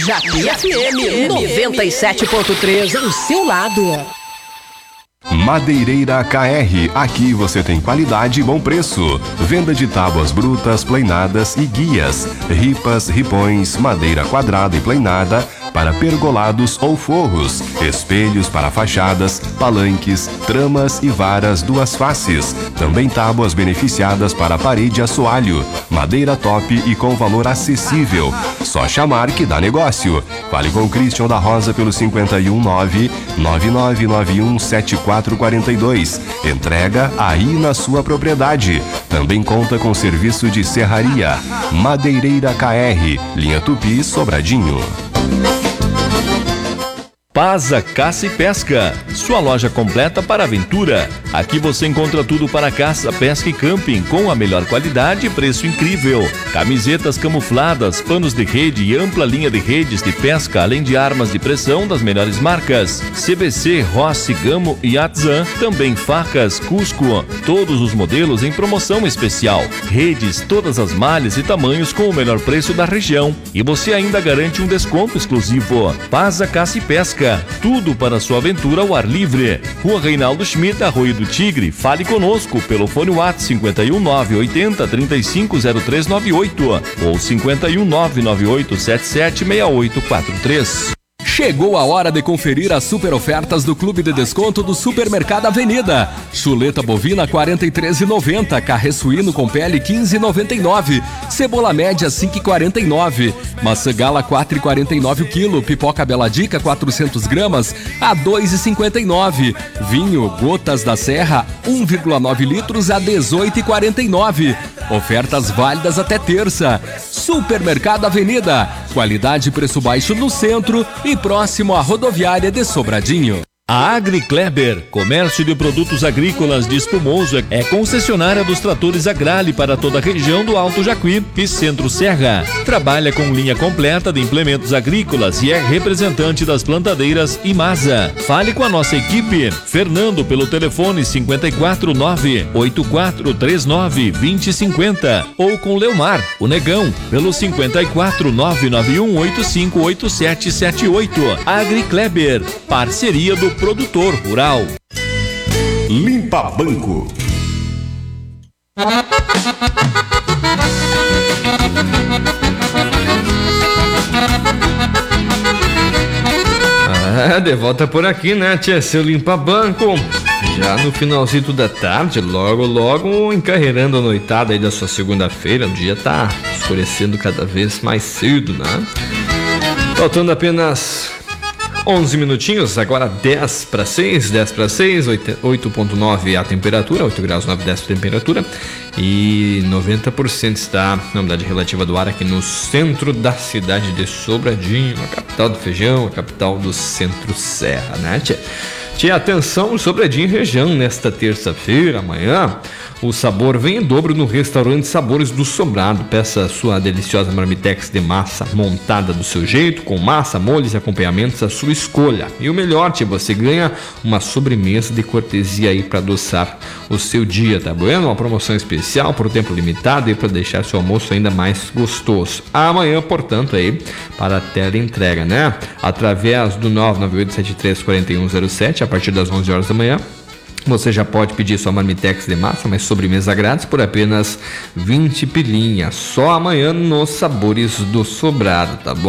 Japi FM 97.3, o seu lado. Madeireira KR, aqui você tem qualidade e bom preço. Venda de tábuas brutas, pleinadas e guias, ripas, ripões, madeira quadrada e pleinada para pergolados ou forros, espelhos para fachadas, palanques, tramas e varas duas faces. Também tábuas beneficiadas para parede assoalho, madeira top e com valor acessível. Só chamar que dá negócio. Fale com Christian da Rosa pelo 519-9991-7442. Entrega aí na sua propriedade. Também conta com serviço de serraria. Madeireira KR, linha Tupi, Sobradinho. Paza Caça e Pesca, sua loja completa para aventura. Aqui você encontra tudo para caça, pesca e camping com a melhor qualidade e preço incrível. Camisetas camufladas, panos de rede e ampla linha de redes de pesca, além de armas de pressão das melhores marcas. CBC, Rossi, Gamo e Atzan, também facas, Cusco, todos os modelos em promoção especial. Redes, todas as malhas e tamanhos com o melhor preço da região. E você ainda garante um desconto exclusivo. Paza Caça e Pesca, tudo para sua aventura ao ar livre. Rua Reinaldo Schmidt, Arroio do Tigre. Fale conosco pelo fone WhatsApp 51 980 35 0398 ou 51 998 77 6843. Chegou a hora de conferir as super ofertas do Clube de Desconto do Supermercado Avenida. Chuleta bovina 43,90, carré suíno com pele 15,99, cebola média 5,49, maçã gala 4,49 o quilo, pipoca Bela Dica 400 gramas a 2,59, vinho Gotas da Serra 1,9 litros a 18,49. Ofertas válidas até terça. Supermercado Avenida, qualidade e preço baixo no centro e próximo à rodoviária de Sobradinho. A Agri Kleber, comércio de produtos agrícolas de Espumoso, é concessionária dos tratores Agrale para toda a região do Alto Jacuí e Centro Serra. Trabalha com linha completa de implementos agrícolas e é representante das plantadeiras Imasa. Fale com a nossa equipe. Fernando pelo telefone 549-8439-2050 ou com Leomar, o Negão, pelo 54991858778. Agri Kleber, parceria do produtor rural. Limpa Banco. De volta por aqui, né, tia? Seu Limpa Banco. Já no finalzinho da tarde, logo encarreirando a noitada aí da sua segunda-feira. O dia tá escurecendo cada vez mais cedo, né? Faltando apenas 11 minutinhos, agora 10 para 6, 8.9 a temperatura, 8 graus 9 décimos de temperatura e 90% está a umidade relativa do ar aqui no centro da cidade de Sobradinho, a capital do feijão, a capital do Centro Serra, né, tia? Tia, atenção, Sobradinho região, nesta terça-feira, amanhã, o sabor vem em dobro no restaurante Sabores do Sobrado. Peça sua deliciosa marmitex de massa montada do seu jeito, com massa, molhos e acompanhamentos à sua escolha. E o melhor, tia, você ganha uma sobremesa de cortesia aí para adoçar o seu dia, tá bueno? Uma promoção especial por tempo limitado e para deixar seu almoço ainda mais gostoso. Amanhã, portanto, aí para a tela entrega, né? Através do 998734107, a partir das 11 horas da manhã. Você já pode pedir sua marmitex de massa, mas sobremesa grátis por apenas 20 pilinhas. Só amanhã nos Sabores do Sobrado, tá bom?